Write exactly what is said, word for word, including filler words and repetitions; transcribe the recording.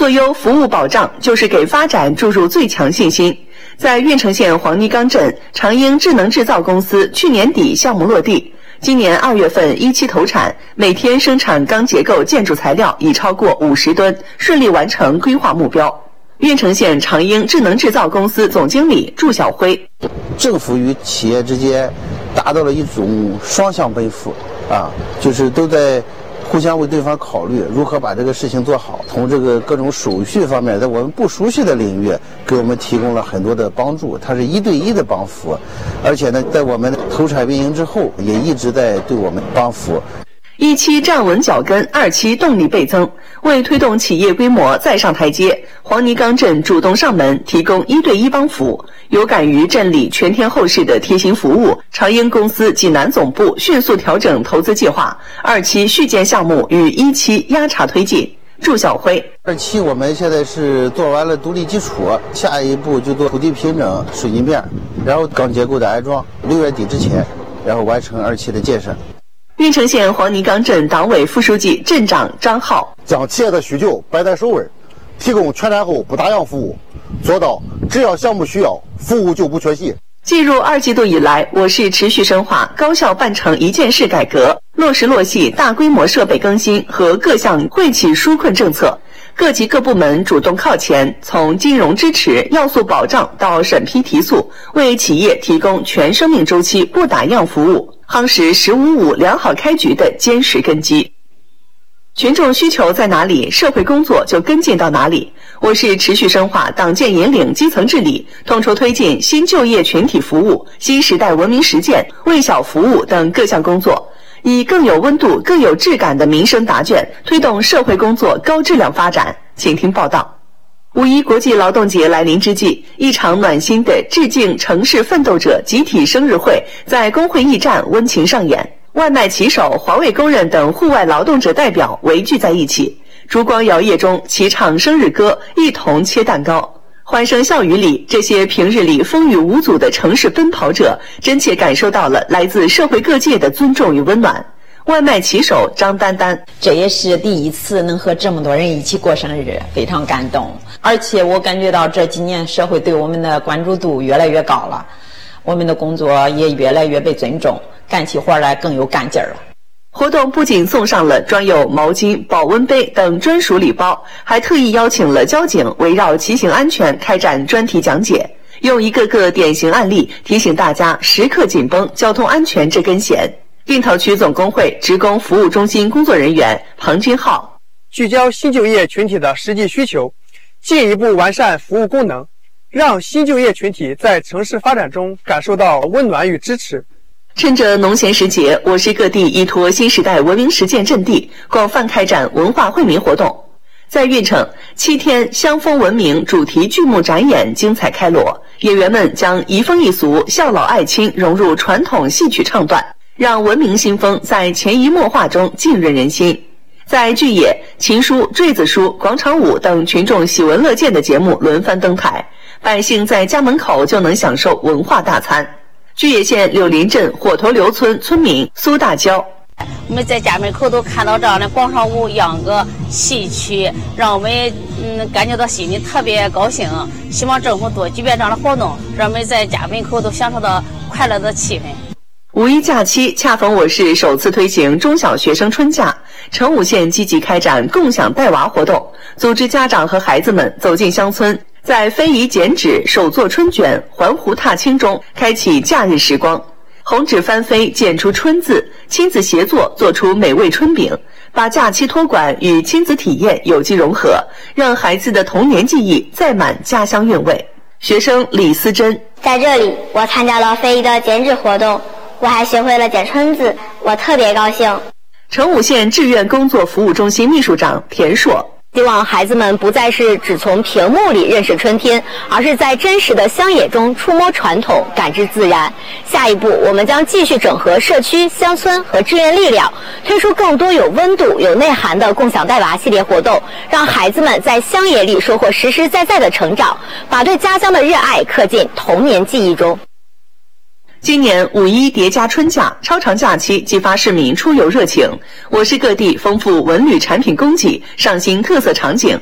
做优服务保障就是给发展注入最强信心。在运城县黄泥岗镇，长英智能制造公司去年底项目落地，今年二月份一期投产，每天生产钢结构建筑材料已超过五十吨，顺利完成规划目标。运城县长英智能制造公司总经理祝晓辉： 政府与企业之间达到了一种双向奔赴啊，就是都在互相为对方考虑如何把这个事情做好，从这个各种手续方面，在我们不熟悉的领域给我们提供了很多的帮助，它是一对一的帮扶，而且呢，在我们投产运营之后，也一直在对我们帮扶。 一期站稳脚跟，二期动力倍增。为推动企业规模再上台阶，黄泥岗镇主动上门提供一对一帮扶。有感于镇里全天候式的贴心服务，长英公司济南总部迅速调整投资计划，二期续建项目与一期压茬推进。祝晓辉： 二期我们现在是做完了独立基础，下一步就做土地平整、水泥面，然后钢结构的安装，六月底之前，然后完成二期的建设。 运城县黄泥岗镇党委副书记、镇长张浩： 将企业的需求摆在首位，提供全天候不打烊服务，做到只要项目需要，服务就不缺席。 进入二季度以来，我市持续深化高效办成一件事改革，落实落细大规模设备更新和各项惠企纾困政策。各级各部门主动靠前，从金融支持、要素保障到审批提速，为企业提供全生命周期不打烊服务，夯实“十五五”良好开局的坚实根基。群众需求在哪里，社会工作就跟进到哪里。我市持续深化党建引领基层治理，统筹推进新就业群体服务、新时代文明实践、为小服务等各项工作，以更有温度、更有质感的民生答卷，推动社会工作高质量发展。请听报道。五一国际劳动节来临之际，一场暖心的致敬城市奋斗者集体生日会在工会驿站温情上演。外卖骑手、环卫工人等户外劳动者代表围聚在一起，烛光摇曳中齐唱生日歌，一同切蛋糕。欢声笑语里，这些平日里风雨无阻的城市奔跑者，真切感受到了来自社会各界的尊重与温暖。外卖骑手张丹丹： 这也是第一次能和这么多人一起过生日，非常感动。而且我感觉到这几年社会对我们的关注度越来越高了，我们的工作也越来越被尊重，干起活来更有干劲儿了。 活动不仅送上了装有毛巾、保温杯等专属礼包，还特意邀请了交警围绕骑行安全开展专题讲解，用一个个典型案例提醒大家时刻紧绷交通安全这根弦。定陶区总工会职工服务中心工作人员庞军浩： 聚焦新就业群体的实际需求，进一步完善服务功能，让新就业群体在城市发展中感受到温暖与支持。 趁着农闲时节，我市各地依托新时代文明实践阵地，广泛开展文化惠民活动。在运城，七天乡风文明主题剧目展演精彩开锣，演员们将移风易俗、孝老爱亲融入传统戏曲唱段，让文明新风在潜移默化中浸润人心。在剧野，琴书、坠子书、广场舞等群众喜闻乐见的节目轮番登台，百姓在家门口就能享受文化大餐。巨野县柳林镇火头流村村民苏大娇： 我们在家门口都看到这样的广场舞、秧歌、戏曲，让我们嗯感觉到心里特别高兴。希望政府多举办这样的活动，让我们在家门口都享受到快乐的气氛。 五一假期恰逢我市首次推行中小学生春假，成武县积极开展共享带娃活动，组织家长和孩子们走进乡村，在非遗剪纸、手做春卷、环湖踏青中开启假日时光。红纸翻飞剪出春字，亲子协作做出美味春饼，把假期托管与亲子体验有机融合，让孩子的童年记忆载满家乡韵味。学生李思珍： 在这里我参加了非遗的剪纸活动，我还学会了剪春字，我特别高兴。 成武县志愿工作服务中心秘书长田硕： 希望孩子们不再是只从屏幕里认识春天，而是在真实的乡野中触摸传统，感知自然。下一步，我们将继续整合社区、乡村和志愿力量，推出更多有温度、有内涵的共享带娃系列活动，让孩子们在乡野里收获实实在在的成长，把对家乡的热爱刻进童年记忆中。 今年五一叠加春假，超长假期激发市民出游热情。我市各地丰富文旅产品供给，上新特色场景，